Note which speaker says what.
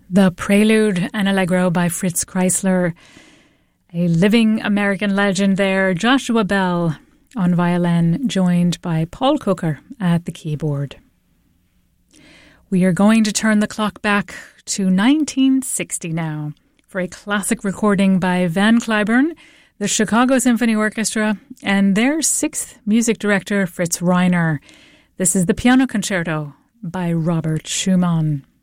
Speaker 1: The Prelude and Allegro by Fritz Kreisler, a living American legend there. Joshua Bell on violin, joined by Paul Cooker at the keyboard. We are going to turn the clock back to 1960 now for a classic recording by Van Cliburn, the Chicago Symphony Orchestra, and their sixth music director, Fritz Reiner. This is the Piano Concerto by Robert Schumann.